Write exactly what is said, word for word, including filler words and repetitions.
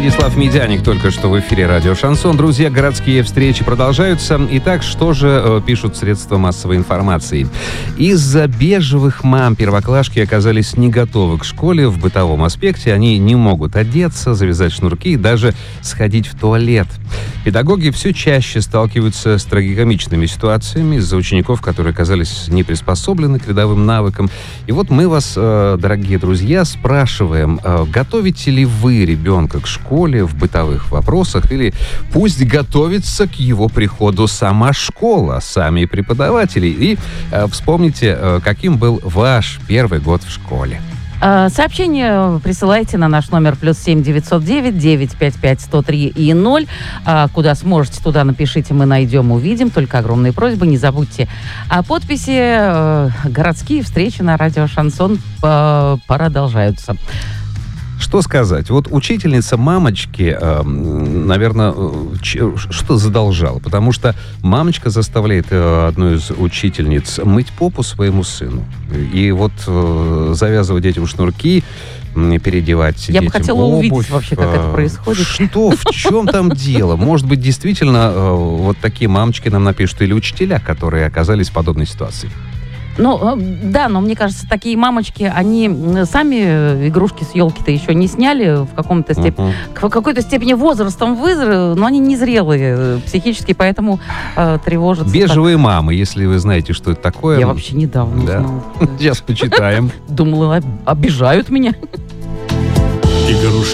Владислав Медяник только что в эфире радио «Шансон». Друзья, городские встречи продолжаются. Итак, что же э, пишут средства массовой информации? Из-за бежевых мам первоклашки оказались не готовы к школе в бытовом аспекте. Они не могут одеться, завязать шнурки и даже сходить в туалет. Педагоги все чаще сталкиваются с трагикомичными ситуациями из-за учеников, которые оказались не приспособлены к рядовым навыкам. И вот мы вас, э, дорогие друзья, спрашиваем, э, готовите ли вы ребенка к школе в бытовых вопросах, или пусть готовится к его приходу сама школа, сами преподаватели. И э, вспомните, э, каким был ваш первый год в школе. Сообщение присылайте на наш номер плюс семь девятьсот девять девятьсот пятьдесят пять сто три и ноль. Куда сможете, туда напишите, мы найдем, увидим. Только огромные просьбы, не забудьте о подписи. Городские встречи на радио «Шансон» продолжаются. Что сказать? Вот учительница мамочки, э, наверное, ч- что задолжала? Потому что мамочка заставляет э, одну из учительниц мыть попу своему сыну. И вот э, завязывать детям шнурки, переодевать Я детям бы хотела обувь. увидеть вообще, как это происходит. Что? В чем там дело? Может быть, действительно, э, вот такие мамочки нам напишут, или учителя, которые оказались в подобной ситуации. Ну, да, но мне кажется, такие мамочки, они сами игрушки с елки-то еще не сняли в каком-то степ... uh-huh. в какой-то степени возрастом вызрели, но они незрелые психически, поэтому э, тревожатся. Бежевые так. мамы, если вы знаете, что это такое. Я вообще недавно да. узнала. Сейчас почитаем. Думала, обижают меня.